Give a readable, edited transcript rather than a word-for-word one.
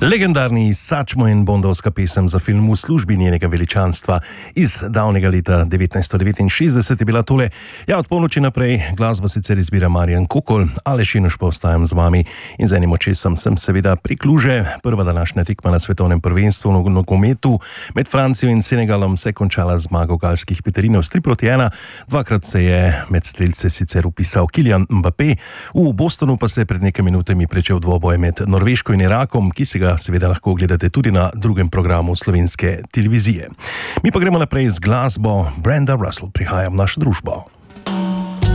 Legendarni Sačmo in bondovska pesem za film V službi njenega veličanstva iz davnega leta 1969 je bila tole. Ja, od polnoči naprej glasbo sicer izbira Marjan Kokol, Aleš Inoš pa ostajam z vami in z enim očesom sem seveda prikluže. Prva današnja tekma na svetovnem prvenstvu v nogometu med Francijo in Senegalom se je končala z zmago galskih Peterinov s 3-1. Dvakrat se je med strelce sicer upisal Kylian Mbappé. V Bostonu pa se je pred nekaj minutami pričel dvoboj med Norveško in Irakom, ki se ga seveda lahko gledate tudi na drugem programu slovenske televizije. Mi pa gremo naprej z glasbo. Brenda Russell prihaja v našo družbo.